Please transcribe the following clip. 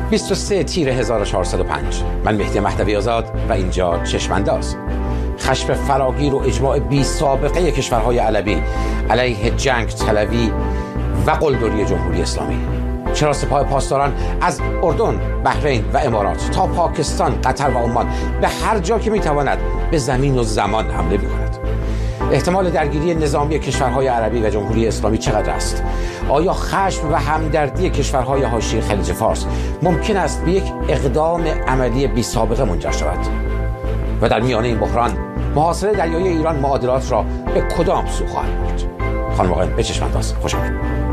23 تیر 1405. من مهدی مهدوی آزاد و اینجا چشم‌انداز. خشم فراگیر و اجماع بی سابقه کشورهای عربی علیه جنگ طلبی و قلدری جمهوری اسلامی. چرا سپاه پاسداران از اردن، بحرین و امارات تا پاکستان، قطر و عمان به هر جا که میتواند به زمین و زمان حمله می‌کند؟ احتمال درگیری نظامی کشورهای عربی و جمهوری اسلامی چقدر است؟ آیا خشم و همدردی کشورهای حاشیه خلیج فارس ممکن است به یک اقدام عملی بی سابقه منجر شود؟ و در میانه این بحران محاصره دریایی ایران معادلات را به کدام سو خواهد برد؟ خانم آقایان، به چشم انداز خوش آمدید.